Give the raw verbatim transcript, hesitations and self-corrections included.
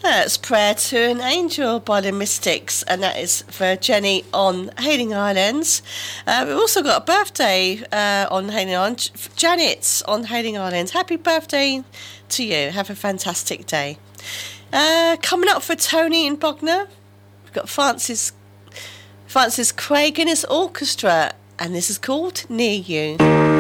That's Prayer to an Angel by the Mystics, and that is for Jenny on Hayling Islands. Uh, we've also got a birthday uh, on Hayling Islands. Janet's on Hayling Islands. Happy birthday to you. Have a fantastic day. Uh, coming up for Tony and Bognor, we've got Francis, Francis Craig and his orchestra, and this is called Near You.